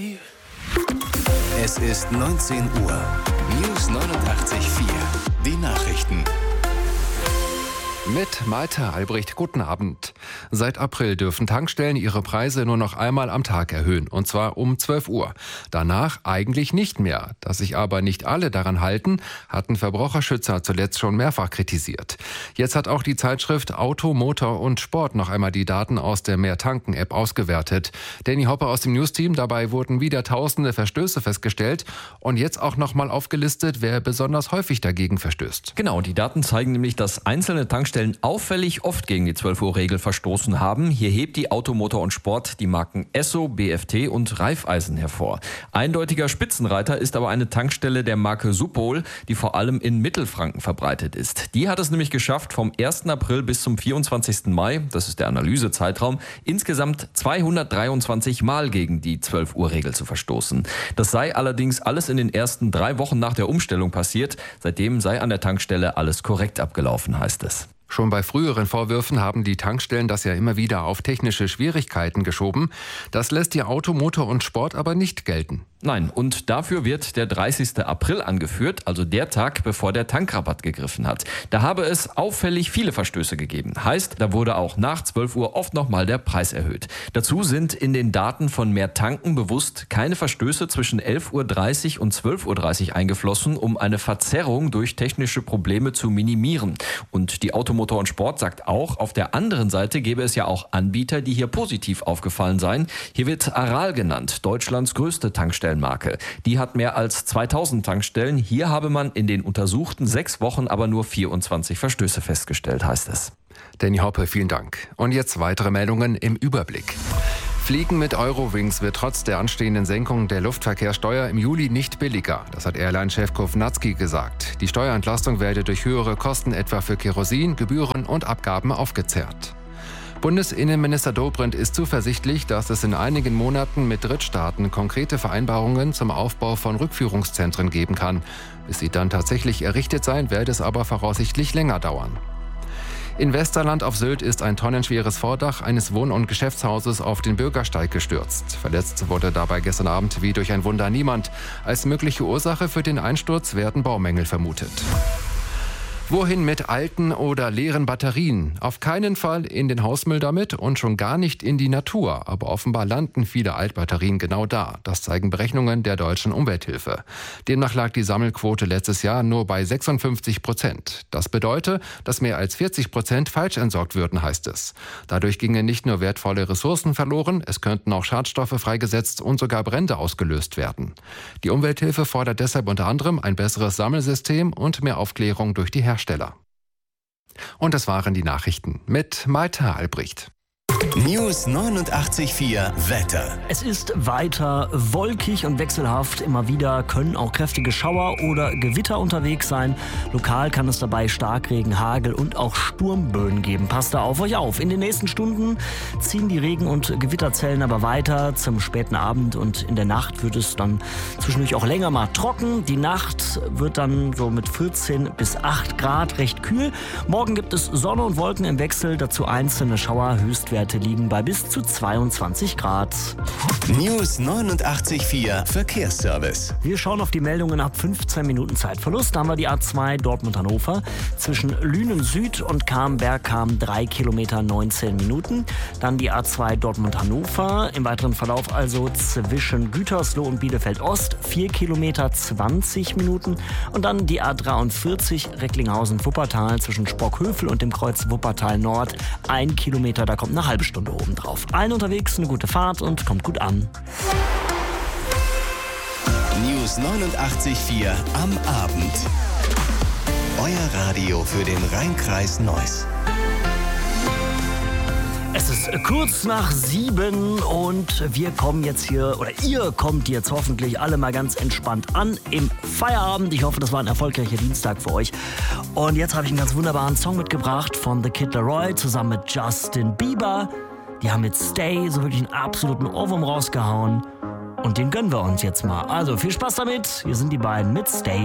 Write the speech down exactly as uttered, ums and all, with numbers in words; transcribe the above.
Es ist neunzehn Uhr. News neunundachtzig Komma vier. Die Nachrichten. Mit Malte Albrecht, guten Abend. Seit April dürfen Tankstellen ihre Preise nur noch einmal am Tag erhöhen, und zwar um zwölf Uhr. Danach eigentlich nicht mehr. Dass sich aber nicht alle daran halten, hatten Verbraucherschützer zuletzt schon mehrfach kritisiert. Jetzt hat auch die Zeitschrift Auto, Motor und Sport noch einmal die Daten aus der Mehr-Tanken-App ausgewertet. Danny Hoppe aus dem News-Team, dabei wurden wieder tausende Verstöße festgestellt und jetzt auch noch mal aufgelistet, wer besonders häufig dagegen verstößt. Genau, die Daten zeigen nämlich, dass einzelne Tankstellen auffällig oft gegen die zwölf Uhr Regel verstoßen haben. Hier hebt die Auto, Motor und Sport die Marken Esso, B F T und Raiffeisen hervor. Eindeutiger Spitzenreiter ist aber eine Tankstelle der Marke Supol, die vor allem in Mittelfranken verbreitet ist. Die hat es nämlich geschafft, vom ersten April bis zum vierundzwanzigsten Mai, das ist der Analysezeitraum, insgesamt zweihundertdreiundzwanzig Mal gegen die zwölf Uhr Regel zu verstoßen. Das sei allerdings alles in den ersten drei Wochen nach der Umstellung passiert. Seitdem sei an der Tankstelle alles korrekt abgelaufen, heißt es. Schon bei früheren Vorwürfen haben die Tankstellen das ja immer wieder auf technische Schwierigkeiten geschoben. Das lässt die Auto, Motor und Sport aber nicht gelten. Nein, und dafür wird der dreißigsten April angeführt, also der Tag, bevor der Tankrabatt gegriffen hat. Da habe es auffällig viele Verstöße gegeben. Heißt, da wurde auch nach zwölf Uhr oft nochmal der Preis erhöht. Dazu sind in den Daten von Mehr Tanken bewusst keine Verstöße zwischen elf Uhr dreißig und zwölf Uhr dreißig eingeflossen, um eine Verzerrung durch technische Probleme zu minimieren. Und die Auto, Motor und Sport sagt auch, auf der anderen Seite gäbe es ja auch Anbieter, die hier positiv aufgefallen seien. Hier wird Aral genannt, Deutschlands größte Tankstellenmarke. Die hat mehr als zweitausend Tankstellen. Hier habe man in den untersuchten sechs Wochen aber nur vierundzwanzig Verstöße festgestellt, heißt es. Danny Hoppe, vielen Dank. Und jetzt weitere Meldungen im Überblick. Fliegen mit Eurowings wird trotz der anstehenden Senkung der Luftverkehrssteuer im Juli nicht billiger. Das hat Airline-Chef Kovnatski gesagt. Die Steuerentlastung werde durch höhere Kosten etwa für Kerosin, Gebühren und Abgaben aufgezehrt. Bundesinnenminister Dobrindt ist zuversichtlich, dass es in einigen Monaten mit Drittstaaten konkrete Vereinbarungen zum Aufbau von Rückführungszentren geben kann. Bis sie dann tatsächlich errichtet sein, werde es aber voraussichtlich länger dauern. In Westerland auf Sylt ist ein tonnenschweres Vordach eines Wohn- und Geschäftshauses auf den Bürgersteig gestürzt. Verletzt wurde dabei gestern Abend wie durch ein Wunder niemand. Als mögliche Ursache für den Einsturz werden Baumängel vermutet. Wohin mit alten oder leeren Batterien? Auf keinen Fall in den Hausmüll damit und schon gar nicht in die Natur. Aber offenbar landen viele Altbatterien genau da. Das zeigen Berechnungen der Deutschen Umwelthilfe. Demnach lag die Sammelquote letztes Jahr nur bei sechsundfünfzig Prozent. Das bedeutet, dass mehr als vierzig Prozent falsch entsorgt würden, heißt es. Dadurch gingen nicht nur wertvolle Ressourcen verloren, es könnten auch Schadstoffe freigesetzt und sogar Brände ausgelöst werden. Die Umwelthilfe fordert deshalb unter anderem ein besseres Sammelsystem und mehr Aufklärung durch die Hersteller. Und das waren die Nachrichten mit Malte Albrecht. News neunundachtzig Komma vier Wetter. Es ist weiter wolkig und wechselhaft. Immer wieder können auch kräftige Schauer oder Gewitter unterwegs sein. Lokal kann es dabei Starkregen, Hagel und auch Sturmböen geben. Passt da auf euch auf. In den nächsten Stunden ziehen die Regen- und Gewitterzellen aber weiter. Zum späten Abend und in der Nacht wird es dann zwischendurch auch länger mal trocken. Die Nacht wird dann so mit vierzehn bis acht Grad recht kühl. Morgen gibt es Sonne und Wolken im Wechsel. Dazu einzelne Schauer. Höchstwerte liegen bei bis zu zweiundzwanzig Grad. News neunundachtzig Komma vier Verkehrsservice. Wir schauen auf die Meldungen ab fünfzehn Minuten Zeitverlust. Da haben wir die A zwei Dortmund-Hannover. Zwischen Lünen Süd und Camberg kamen drei Kilometer neunzehn Minuten. Dann die A zwei Dortmund-Hannover. Im weiteren Verlauf also zwischen Gütersloh und Bielefeld-Ost vier Kilometer zwanzig Minuten. Und dann die A dreiundvierzig Recklinghausen-Wuppertal zwischen Spockhövel und dem Kreuz Wuppertal Nord. Ein Kilometer, da kommt eine halbe Stunde oben drauf. Allen unterwegs eine gute Fahrt und kommt gut an. News neunundachtzig Komma vier am Abend. Euer Radio für den Rhein-Kreis Neuss. Es ist kurz nach sieben und wir kommen jetzt hier, oder ihr kommt jetzt hoffentlich alle mal ganz entspannt an im Feierabend. Ich hoffe, das war ein erfolgreicher Dienstag für euch. Und jetzt habe ich einen ganz wunderbaren Song mitgebracht von The Kid Laroi zusammen mit Justin Bieber. Die haben mit Stay so wirklich einen absoluten Ohrwurm rausgehauen. Und den gönnen wir uns jetzt mal. Also viel Spaß damit. Hier sind die beiden mit Stay.